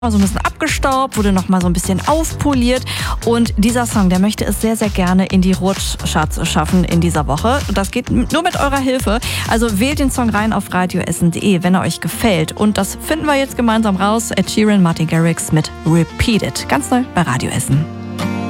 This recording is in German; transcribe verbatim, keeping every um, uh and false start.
so ein bisschen abgestaubt, wurde noch mal so ein bisschen aufpoliert und dieser Song, der möchte es sehr, sehr gerne in die Rutschcharts schaffen in dieser Woche. Das geht nur mit eurer Hilfe. Also wählt den Song rein auf radioessen punkt de, wenn er euch gefällt. Und das finden wir jetzt gemeinsam raus. Ed Sheeran, Martin Garrix mit Repeat It. Ganz neu bei Radio Essen.